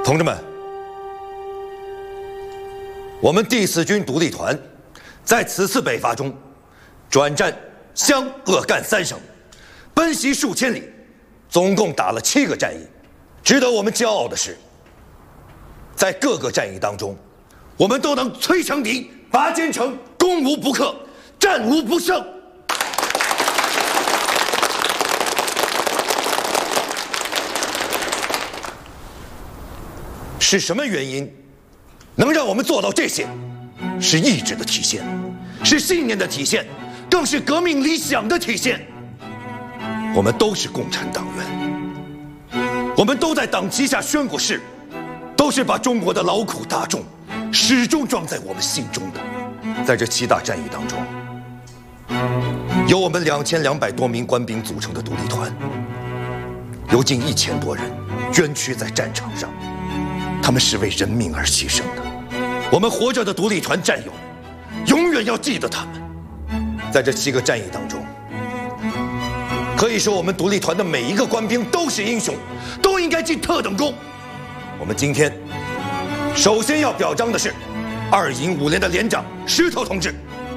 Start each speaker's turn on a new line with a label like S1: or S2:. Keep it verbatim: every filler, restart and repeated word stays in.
S1: 同志们，我们第四军独立团在此次北伐中，转战湘鄂赣三省，奔袭数千里，总共打了七个战役。值得我们骄傲的是，在各个战役当中，我们都能摧城敌、拔坚城，攻无不克，战无不胜。是什么原因能让我们做到这些？是意志的体现，是信念的体现，更是革命理想的体现。我们都是共产党员，我们都在党旗下宣过誓，都是把中国的劳苦大众始终装在我们心中的。在这七大战役当中，有我们两千两百多名官兵组成的独立团，有近一千多人捐躯在战场上，他们是为人民而牺牲的。我们活着的独立团战友，永远要记得他们。在这七个战役当中，可以说我们独立团的每一个官兵都是英雄，都应该进特等功。我们今天首先要表彰的是二营五连的连长石头同志，